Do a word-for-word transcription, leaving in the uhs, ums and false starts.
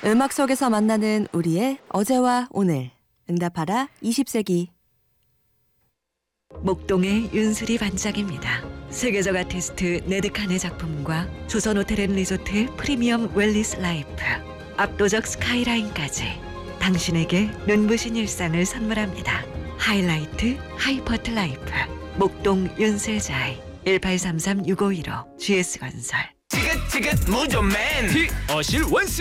음악 속에서 만나는 우리의 어제와 오늘. 응답하라 이십 세기. 목동의 윤슬이 반짝입니다. 세계적 아티스트 네드칸의 작품과 조선 호텔앤리조트의 프리미엄 웰리스 라이프, 압도적 스카이라인까지 당신에게 눈부신 일상을 선물합니다. 하이라이트 하이퍼트 라이프 목동 윤슬자이 일팔삼삼 육오일오 지에스건설. 지긋지긋 무좀맨 티어실 원스